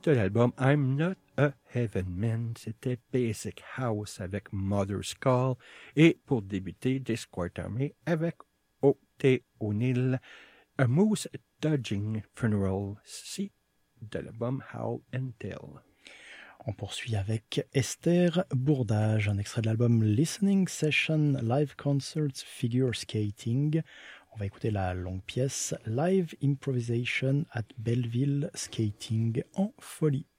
de l'album I'm Not a Heaven Man, c'était Basic House avec Mother's Call. Et pour débuter, Discord Army avec O.T. O'Neill, A Moose Dodging Funeral, C de l'album Howl and Tell. On poursuit avec Esther Bourdage, un extrait de l'album Listening Session Live Concerts Figure Skating. On va écouter la longue pièce Live Improvisation at Belleville Skating en folie.